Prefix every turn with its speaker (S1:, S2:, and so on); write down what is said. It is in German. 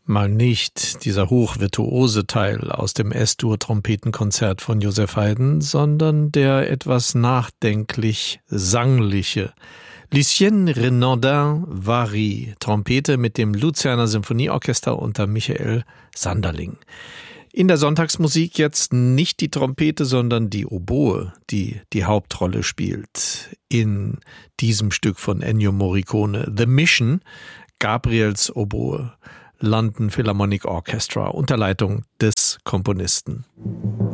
S1: mal nicht dieser hochvirtuose Teil aus dem S-Dur-Trompetenkonzert von Joseph Haydn, sondern der etwas nachdenklich sangliche Lucien Renandin Vary, Trompete mit dem Luzerner Symphonieorchester unter Michael Sanderling. In der Sonntagsmusik jetzt nicht die Trompete, sondern die Oboe, die die Hauptrolle spielt. In diesem Stück von Ennio Morricone, The Mission, Gabriels Oboe, London Philharmonic Orchestra, unter Leitung des Komponisten.